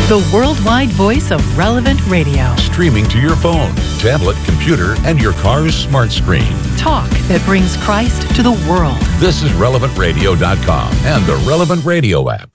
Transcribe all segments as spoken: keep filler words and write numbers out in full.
the worldwide voice of Relevant Radio. Streaming to your phone, tablet, computer, and your car's smart screen. Talk that brings Christ to the world. This is relevant radio dot com and the Relevant Radio app.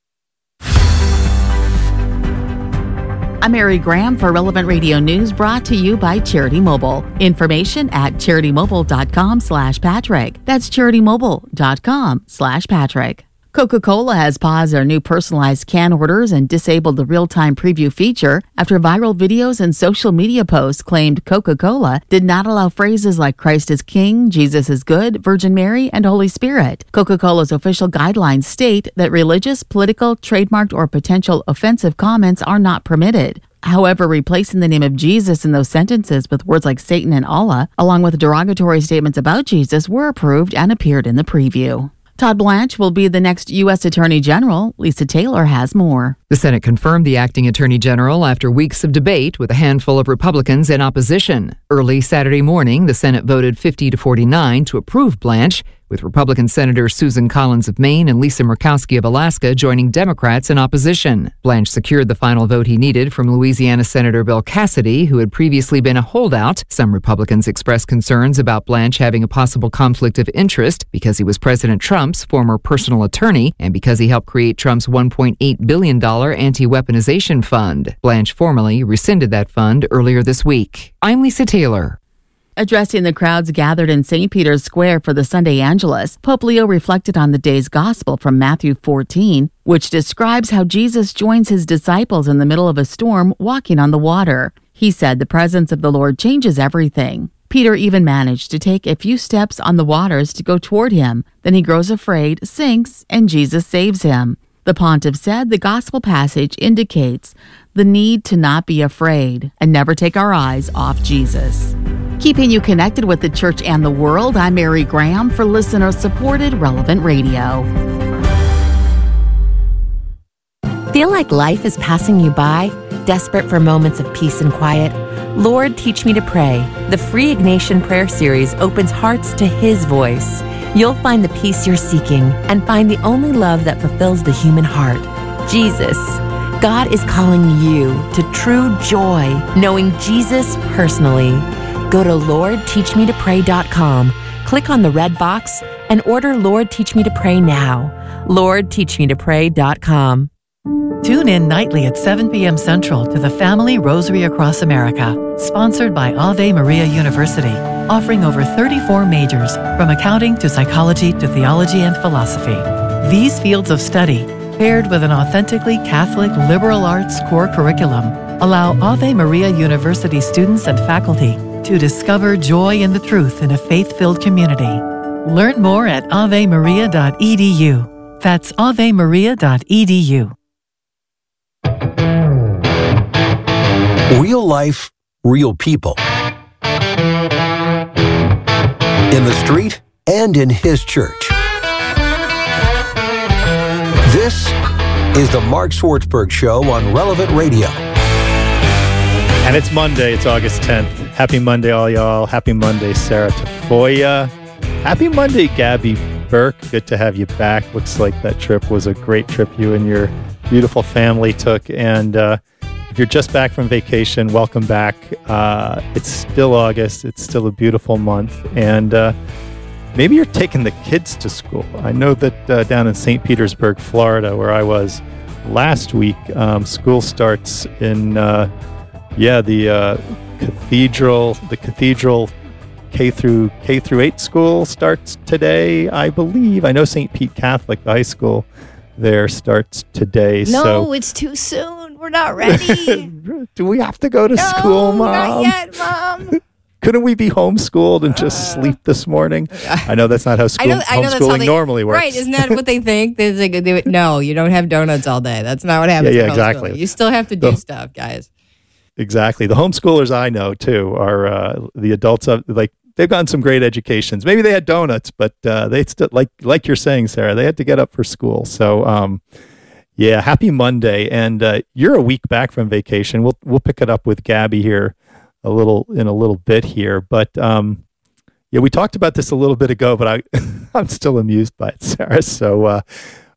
I'm Mary Graham for Relevant Radio News, brought to you by Charity Mobile. Information at charitymobile.com slash Patrick. That's charitymobile.com slash Patrick. Coca-Cola has paused their new personalized can orders and disabled the real-time preview feature after viral videos and social media posts claimed Coca-Cola did not allow phrases like Christ is King, Jesus is good, Virgin Mary, and Holy Spirit. Coca-Cola's official guidelines state that religious, political, trademarked, or potential offensive comments are not permitted. However, replacing the name of Jesus in those sentences with words like Satan and Allah, along with derogatory statements about Jesus, were approved and appeared in the preview. Todd Blanche will be the next U S Attorney General. Lisa Taylor has more. The Senate confirmed the acting Attorney General after weeks of debate with a handful of Republicans in opposition. Early Saturday morning, the Senate voted fifty to forty-nine to approve Blanche, with Republican Senators Susan Collins of Maine and Lisa Murkowski of Alaska joining Democrats in opposition. Blanche secured the final vote he needed from Louisiana Senator Bill Cassidy, who had previously been a holdout. Some Republicans expressed concerns about Blanche having a possible conflict of interest because he was President Trump's former personal attorney and because he helped create Trump's one point eight billion dollars anti-weaponization fund. Blanche formally rescinded that fund earlier this week. I'm Lisa Taylor. Addressing the crowds gathered in Saint Peter's Square for the Sunday Angelus, Pope Leo reflected on the day's gospel from Matthew fourteen, which describes how Jesus joins his disciples in the middle of a storm walking on the water. He said the presence of the Lord changes everything. Peter even managed to take a few steps on the waters to go toward him. Then he grows afraid, sinks, and Jesus saves him. The pontiff said the gospel passage indicates the need to not be afraid and never take our eyes off Jesus. Keeping you connected with the church and the world, I'm Mary Graham for listener-supported Relevant Radio. Feel like life is passing you by? Desperate for moments of peace and quiet? Lord, Teach Me to Pray. The free Ignatian Prayer Series opens hearts to His voice. You'll find the peace you're seeking and find the only love that fulfills the human heart, Jesus. God is calling you to true joy, knowing Jesus personally. Go to lord teach me to pray dot com, click on the red box, and order Lord Teach Me to Pray now. lord teach me to pray dot com. Tune in nightly at seven p.m. Central to the Family Rosary Across America, sponsored by Ave Maria University, offering over thirty-four majors, from accounting to psychology to theology and philosophy. These fields of study, paired with an authentically Catholic liberal arts core curriculum, allow Ave Maria University students and faculty to discover joy in the truth in a faith-filled community. Learn more at ave maria dot e d u. That's ave maria dot e d u. Real life, real people. In the street and in His church. This is the Mark Swartzberg Show on Relevant Radio. And it's Monday. It's August tenth. Happy Monday, all y'all. Happy Monday, Sarah Tafoya. Happy Monday, Gabby Burke. Good to have you back. Looks like that trip was a great trip you and your beautiful family took. And uh, if you're just back from vacation, welcome back. Uh, it's still August. It's still a beautiful month. And uh, maybe you're taking the kids to school. I know that uh, down in Saint Petersburg, Florida, where I was last week, um, school starts in... Uh, Yeah, the uh, cathedral, the cathedral K through K through eight school starts today, I believe. I know Saint Pete Catholic, the high school there, starts today. No, so. It's too soon. We're not ready. Do we have to go to no, school, Mom? Not yet, Mom. Couldn't we be homeschooled and just uh, sleep this morning? I know that's not how school, I know, I know homeschooling they, normally works. Right, isn't that what they think? They like, they, no, you don't have donuts all day. That's not what happens. Yeah, yeah, exactly. You still have to do the, stuff, guys. Exactly. The homeschoolers I know, too, are uh, the adults, of, like, they've gotten some great educations. Maybe they had donuts, but uh, they still, like like you're saying, Sarah, they had to get up for school. So, um, yeah, happy Monday. And uh, you're a week back from vacation. We'll we'll pick it up with Gabby here a little in a little bit here. But, um, yeah, we talked about this a little bit ago, but I, I'm still amused by it, Sarah. So uh,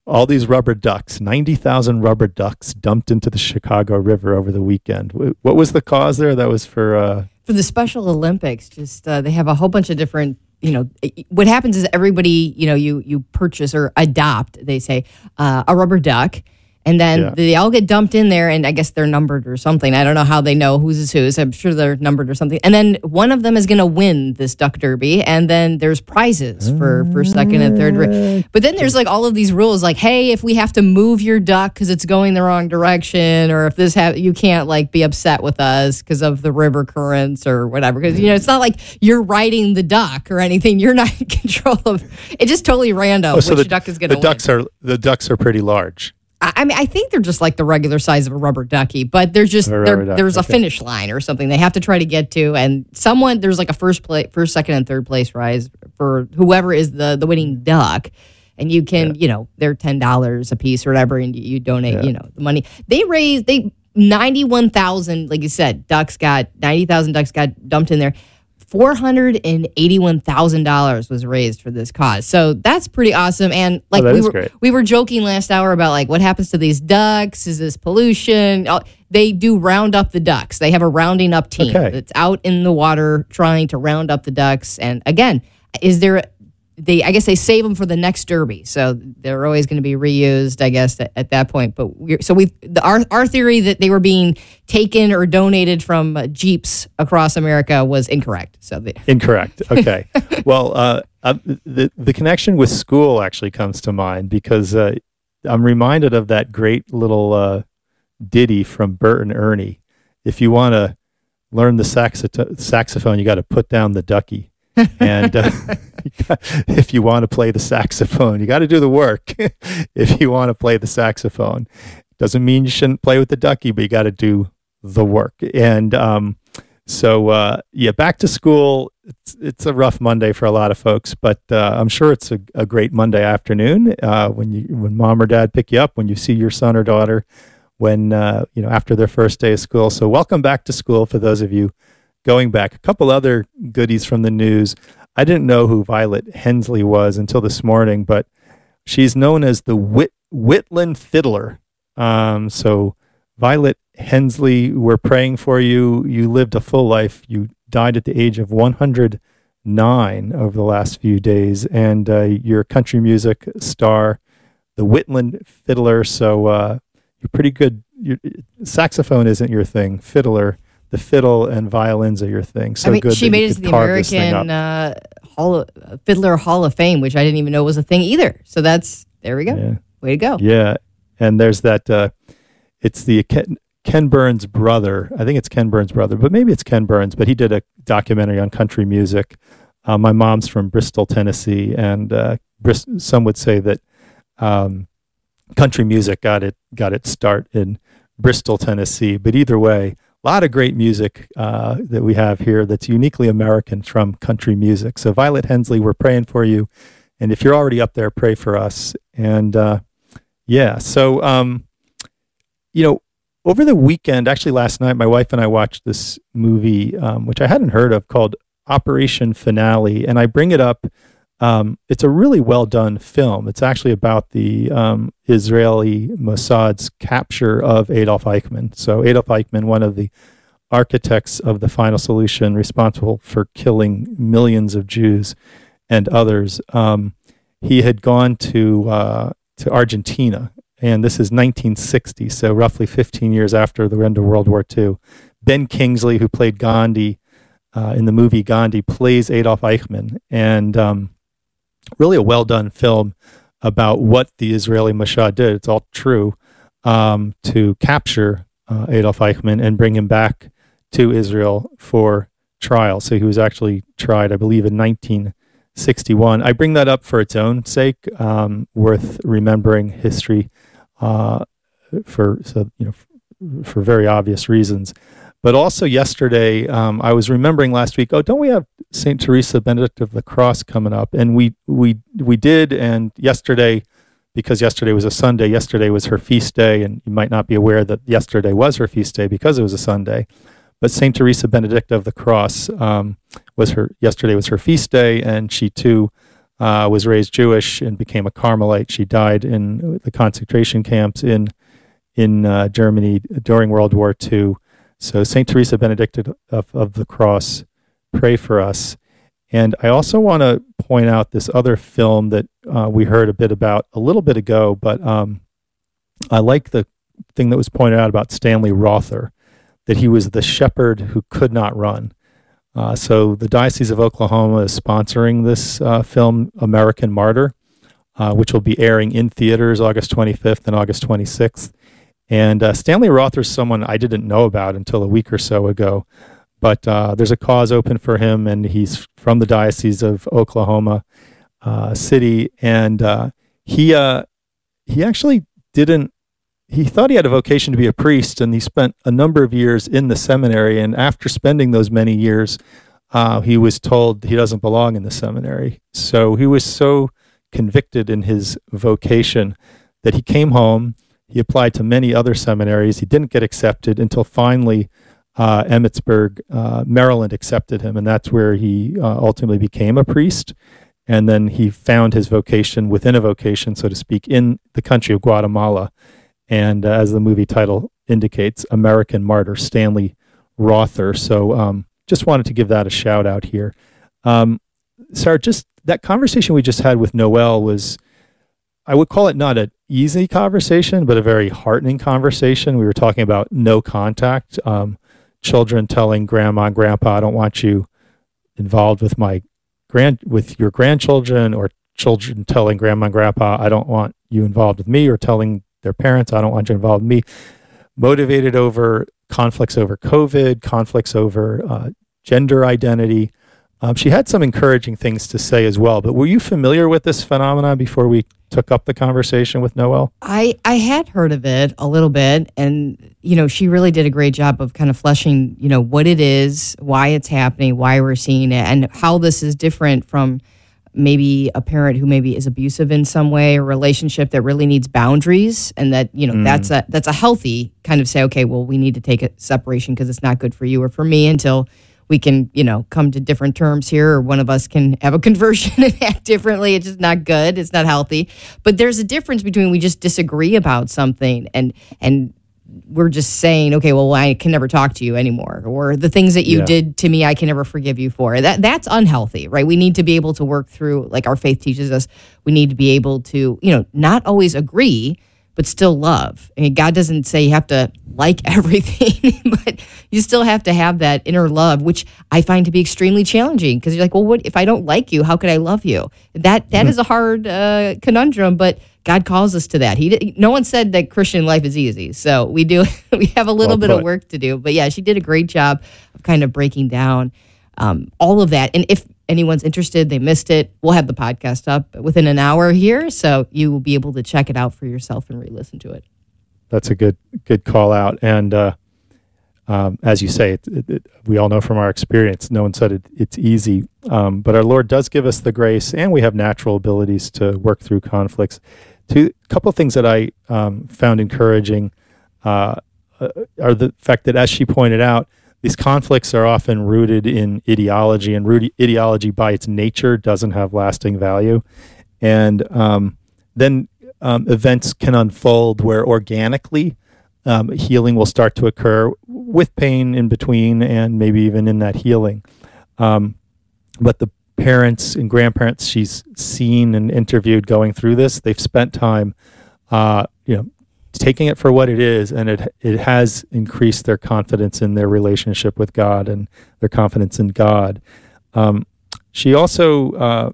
all these rubber ducks, ninety thousand rubber ducks dumped into the Chicago River over the weekend. What was the cause there? That was for... Uh... For the Special Olympics, just uh, they have a whole bunch of different, you know, what happens is everybody, you know, you, you purchase or adopt, they say, uh, a rubber duck. And then yeah. they all get dumped in there, and I guess they're numbered or something. I don't know how they know whose is whose. I'm sure they're numbered or something. And then one of them is going to win this duck derby, and then there's prizes for first, second, and third. But then there's like all of these rules, like, hey, if we have to move your duck because it's going the wrong direction, or if this ha- you can't like be upset with us because of the river currents or whatever. Because you know it's not like you're riding the duck or anything. You're not in control of. It's just totally random oh, so which the, duck is going to win. The ducks are the ducks are pretty large. I mean, I think they're just like the regular size of a rubber ducky, but there's just there, duck, there's okay. a finish line or something they have to try to get to, and someone there's like a first place, first, second, and third place prize for whoever is the, the winning duck, and you can yeah. you know they're ten dollars a piece or whatever, and you, you donate yeah. you know the money they raised they ninety one thousand like you said ducks got ninety thousand ducks got dumped in there. four hundred eighty-one thousand dollars was raised for this cause. So that's pretty awesome. And like oh, we were great. we were joking last hour about like what happens to these ducks? Is this pollution? They do round up the ducks. They have a rounding up team okay. that's out in the water trying to round up the ducks. And again, is there they I guess they save them for the next derby. So they're always going to be reused, I guess, at, at that point. But we're, so we the, our our theory that they were being taken or donated from uh, Jeeps across America was incorrect. So the- incorrect. Okay. well, uh, uh, the the connection with school actually comes to mind because uh, I'm reminded of that great little uh, ditty from Bert and Ernie. If you want to learn the saxo- saxophone, you got to put down the ducky. and uh, if you want to play the saxophone, you got to do the work. If you want to play the saxophone, doesn't mean you shouldn't play with the ducky, but you got to do the work. And um, so, uh, yeah, back to school. It's it's a rough Monday for a lot of folks, but uh, I'm sure it's a, a great Monday afternoon uh, when you when mom or dad pick you up, when you see your son or daughter, when uh, you know after their first day of school. So, welcome back to school for those of you going back. A couple other goodies from the news. I didn't know who Violet Hensley was until this morning, but she's known as the Whit- Whitland Fiddler. Um, so Violet Hensley, we're praying for you. You lived a full life. You died at the age of one hundred nine over the last few days, and uh, you're a country music star, the Whitland Fiddler. So uh, you're pretty good. You're, saxophone isn't your thing. Fiddler. The fiddle and violins are your thing. So I mean, good. She made it to the American uh, Hall of, uh, Fiddler Hall of Fame, which I didn't even know was a thing either. So that's there we go. Yeah. Way to go. Yeah, and there's that. Uh, it's the Ken, Ken Burns' brother. I think it's Ken Burns' brother, but maybe it's Ken Burns. But he did a documentary on country music. Uh, my mom's from Bristol, Tennessee, and uh, Brist- some would say that um, country music got it got its start in Bristol, Tennessee. But either way. A lot of great music uh, that we have here that's uniquely American from country music. So Violet Hensley, we're praying for you. And if you're already up there, pray for us. And uh, yeah, so, um, you know, over the weekend, actually last night, my wife and I watched this movie, um, which I hadn't heard of, called Operation Finale. And I bring it up. Um, it's a really well done film. It's actually about the um, Israeli Mossad's capture of Adolf Eichmann. So Adolf Eichmann, one of the architects of the final solution, responsible for killing millions of Jews and others, um, he had gone to uh, to Argentina, and this is nineteen sixty, so roughly fifteen years after the end of World War Two. Ben Kingsley, who played Gandhi uh, in the movie Gandhi, plays Adolf Eichmann, and um, really a well-done film about what the Israeli Mossad did. It's all true, um, to capture uh, Adolf Eichmann and bring him back to Israel for trial. So he was actually tried, I believe, in nineteen sixty-one. I bring that up for its own sake, um, worth remembering history uh, for so you know f- for very obvious reasons. But also yesterday, um, I was remembering last week, oh, don't we have Saint Teresa Benedict of the Cross coming up? And we we we did, and yesterday, because yesterday was a Sunday, yesterday was her feast day, and you might not be aware that yesterday was her feast day because it was a Sunday. But Saint Teresa Benedict of the Cross um, was her, yesterday was her feast day, and she too uh, was raised Jewish and became a Carmelite. She died in the concentration camps in in uh, Germany during World War Two. So Saint Teresa Benedicta of, of the Cross, pray for us. And I also want to point out this other film that uh, we heard a bit about a little bit ago, but um, I like the thing that was pointed out about Stanley Rother, that he was the shepherd who could not run. Uh, so the Diocese of Oklahoma is sponsoring this uh, film, American Martyr, uh, which will be airing in theaters August twenty-fifth and August twenty-sixth. And uh, Stanley Rother is someone I didn't know about until a week or so ago. But uh, there's a cause open for him, and he's from the Diocese of Oklahoma uh, City. And uh, he uh, he actually didn't, he thought he had a vocation to be a priest, and he spent a number of years in the seminary. And after spending those many years, uh, he was told he doesn't belong in the seminary. So he was so convicted in his vocation that he came home. He applied to many other seminaries. He didn't get accepted until finally uh, Emmitsburg, uh, Maryland accepted him, and that's where he uh, ultimately became a priest. And then he found his vocation within a vocation, so to speak, in the country of Guatemala. And uh, as the movie title indicates, American Martyr, Stanley Rother. So um, just wanted to give that a shout out here. Um, Sarah, just that conversation we just had with Noelle was, I would call it not an easy conversation, but a very heartening conversation. We were talking about no contact, um, children telling grandma and grandpa, I don't want you involved with my grand, with your grandchildren, or children telling grandma and grandpa, I don't want you involved with me, or telling their parents, I don't want you involved with me, motivated over conflicts over COVID, conflicts over uh, gender identity. Um, she had some encouraging things to say as well, but were you familiar with this phenomenon before we took up the conversation with Noelle? I, I had heard of it a little bit, and, you know, she really did a great job of kind of fleshing, you know, what it is, why it's happening, why we're seeing it, and how this is different from maybe a parent who maybe is abusive in some way, a relationship that really needs boundaries, and that, you know, mm. that's a that's a healthy kind of say, okay, well, we need to take a separation because it's not good for you or for me until we can, you know, come to different terms here, or one of us can have a conversion and act differently. It's just not good. It's not healthy. But there's a difference between we just disagree about something and and we're just saying, okay, well, I can never talk to you anymore, or the things that you yeah. did to me, I can never forgive you for. That that's unhealthy, right? We need to be able to work through, like our faith teaches us, we need to be able to, you know, not always agree, but still love. I mean, God doesn't say you have to like everything, but you still have to have that inner love, which I find to be extremely challenging, because you're like, well, what if I don't like you? How could I love you? That that mm-hmm. is a hard uh, conundrum, but God calls us to that. He no one said that Christian life is easy, so we do we have a little well bit of work to do. But yeah, she did a great job of kind of breaking down um, all of that. And if anyone's interested, they missed it, we'll have the podcast up within an hour here, so you will be able to check it out for yourself and re-listen to it. That's a good good call out. And uh, um, as you say, it, it, it, we all know from our experience, no one said it, it's easy, um, but our Lord does give us the grace, and we have natural abilities to work through conflicts. Two, a couple of things that I um, found encouraging uh, are the fact that, as she pointed out, these conflicts are often rooted in ideology, and root, ideology by its nature doesn't have lasting value. And um, then um, events can unfold where organically um, healing will start to occur with pain in between, and maybe even in that healing. Um, but the parents and grandparents she's seen and interviewed going through this, they've spent time, uh, you know, taking it for what it is, and it it has increased their confidence in their relationship with God and their confidence in God. Um, she also uh,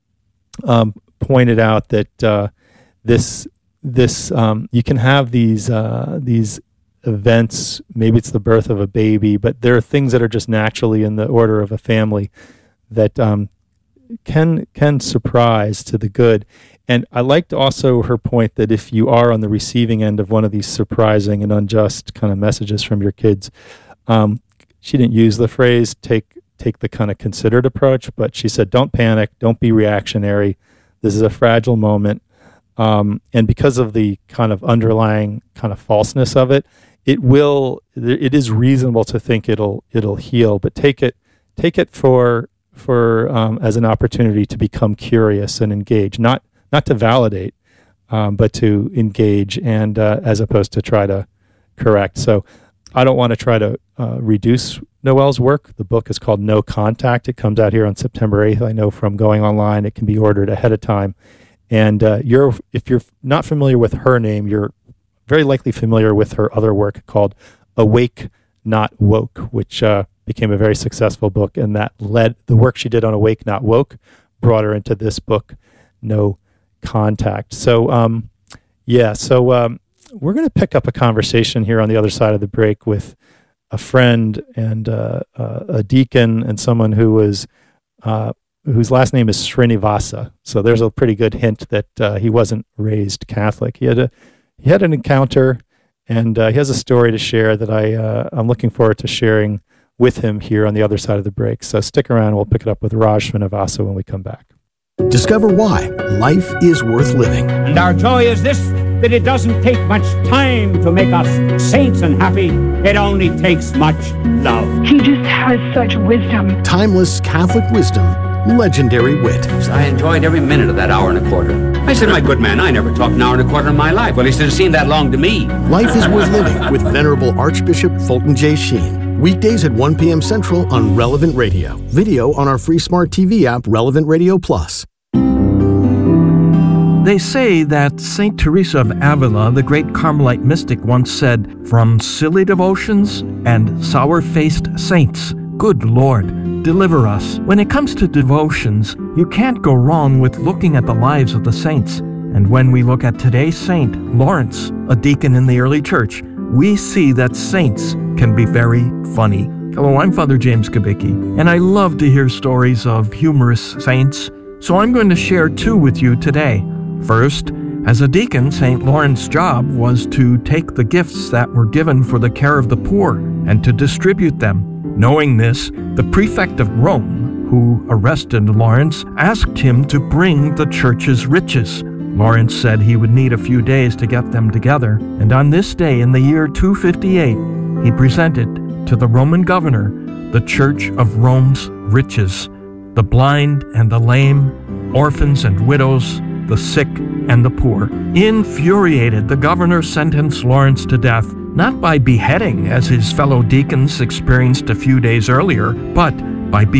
um, pointed out that uh, this this um, you can have these uh, these events. Maybe it's the birth of a baby, but there are things that are just naturally in the order of a family that um, can can surprise to the good. And I liked also her point that if you are on the receiving end of one of these surprising and unjust kind of messages from your kids, um, she didn't use the phrase take take the kind of considered approach, but she said, don't panic, don't be reactionary. This is a fragile moment. Um, and because of the kind of underlying kind of falseness of it, it will, it is reasonable to think it'll it'll heal, but take it take it for for um, as an opportunity to become curious and engage, not not to validate, um, but to engage, and uh, as opposed to try to correct. So I don't want to try to uh, reduce Noelle's work. The book is called No Contact. It comes out here on September eighth. I know from going online, it can be ordered ahead of time. And uh, you're if you're not familiar with her name, you're very likely familiar with her other work called Awake, Not Woke, which uh, became a very successful book, and that led the work she did on Awake, Not Woke, brought her into this book, No Contact. So, um, yeah, so um, we're going to pick up a conversation here on the other side of the break with a friend and uh, uh, a deacon and someone who was uh, whose last name is Srinivasa. So there's a pretty good hint that uh, he wasn't raised Catholic. He had a he had an encounter, and uh, he has a story to share that I uh, I'm looking forward to sharing with him here on the other side of the break. So stick around. We'll pick it up with Raj Srinivasa when we come back. Discover why life is worth living. And our joy is this, that it doesn't take much time to make us saints and happy. It only takes much love. He just has such wisdom. Timeless Catholic wisdom, legendary wit. I enjoyed every minute of that hour and a quarter. I said, my good man, I never talked an hour and a quarter in my life. Well, he said, it seemed that long to me. Life is worth living with Venerable Archbishop Fulton J. Sheen. Weekdays at one p.m. Central on Relevant Radio. Video on our free smart T V app, Relevant Radio Plus. They say that Saint Teresa of Avila, the great Carmelite mystic, once said, "From silly devotions and sour-faced saints, good Lord, deliver us." When it comes to devotions, you can't go wrong with looking at the lives of the saints. And when we look at today's saint, Lawrence, a deacon in the early church, we see that saints can be very funny. Hello, I'm Father James Kubicki, and I love to hear stories of humorous saints, so I'm going to share two with you today. First, as a deacon, Saint Lawrence's job was to take the gifts that were given for the care of the poor and to distribute them. Knowing this, the prefect of Rome, who arrested Lawrence, asked him to bring the church's riches. Lawrence said he would need a few days to get them together, and on this day in the year two fifty-eight, he presented to the Roman governor the Church of Rome's riches, the blind and the lame, orphans and widows, the sick and the poor. Infuriated, the governor sentenced Lawrence to death, not by beheading as his fellow deacons experienced a few days earlier, but by